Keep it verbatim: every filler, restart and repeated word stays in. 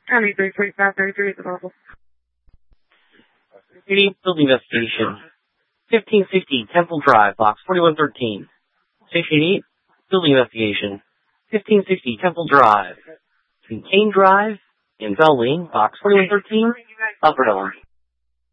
County three forty-five thirty-three is available. City Building Investigation. fifteen sixty Temple Drive, Box forty-one thirteen. Station eight, Building Investigation. fifteen sixty Temple Drive. Between Kane Drive and Bell Lane, Box forty-one thirteen, Upper Elm.